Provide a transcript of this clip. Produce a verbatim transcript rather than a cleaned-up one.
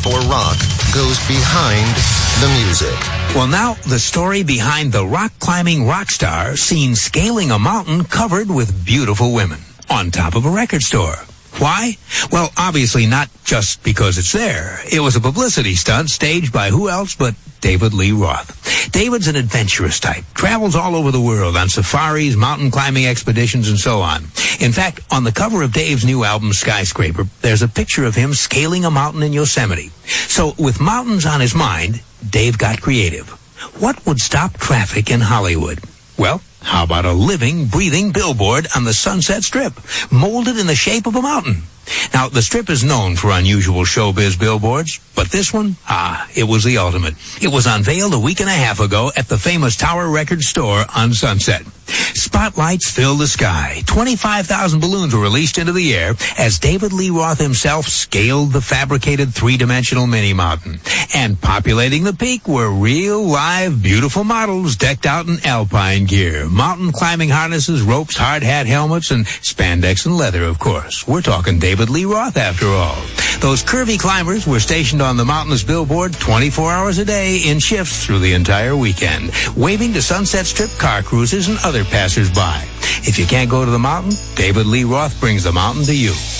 or rock goes behind the music. Well, now, the story behind the rock-climbing rock star seen scaling a mountain covered with beautiful women on top of a record store. Why? Well, obviously not just because it's there. It was a publicity stunt staged by who else but David Lee Roth. David's an adventurous type, travels all over the world on safaris, mountain climbing expeditions, and so on. In fact, on the cover of Dave's new album, Skyscraper, there's a picture of him scaling a mountain in Yosemite. So, with mountains on his mind, Dave got creative. What would stop traffic in Hollywood? Well, how about a living, breathing billboard on the Sunset Strip, molded in the shape of a mountain? Now, the Strip is known for unusual showbiz billboards, but this one, ah, it was the ultimate. It was unveiled a week and a half ago at the famous Tower Records store on Sunset. Spotlights filled the sky. twenty-five thousand balloons were released into the air as David Lee Roth himself scaled the fabricated three-dimensional mini-mountain. And populating the peak were real, live, beautiful models decked out in alpine gear, mountain climbing harnesses, ropes, hard hat, helmets, and spandex and leather, of course. We're talking David Lee Roth, after all. Those curvy climbers were stationed on the mountainous billboard twenty-four hours a day in shifts through the entire weekend, waving to Sunset Strip car cruisers and other passers-by. If you can't go to the mountain, David Lee Roth brings the mountain to you.